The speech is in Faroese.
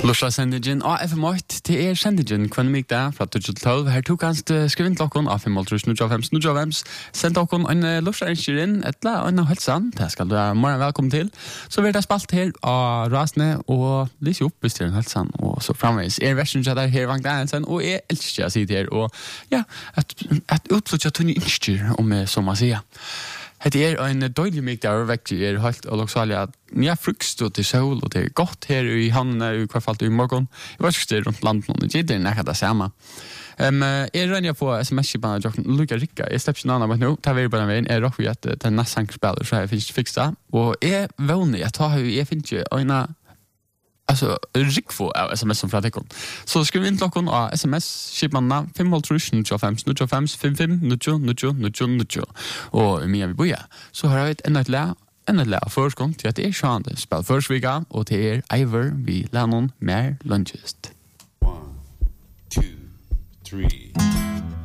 Lusha sendingen av FM8 til sendingen kvann mig der fra 2012. Her tog kanst skrive inn klokken av 5.000 send okken en Lusha inn etla og en helsan. Det skal du være morgen velkommen til. Så vil det spalt her av Rasne og lyse opp hvis det en helsan og så framveis. Versen der her Vagn Danielsen og elsker jeg sitter her og ja, et utflutja tunne innstyr om som man sier. Det en døylig mygd der vekk helt og loksalig at jeg frukst og til sol og det godt her i handen i hvert fall i morgen. Jeg vet ikke rundt landet noen, det er nekket det samme. Jeg regner på sms-skipene av Luka Rikka. Jeg slipper ikke noe annet nå, tar vi bare en veien. Jeg råkker at det neste sangspiller, så jeg finner ikke fikst det. Og jeg vågner, jeg finner ikke øyne alltså rikfo av sms som fra tekken. Så skriv inn klokken av sms-skipene 5.000 55 og mye vi bor. Så har jeg enda et le førskong til at det sjående spill førsvika, og til Iver vi lærer noen mer lunchest. 1, 2, 3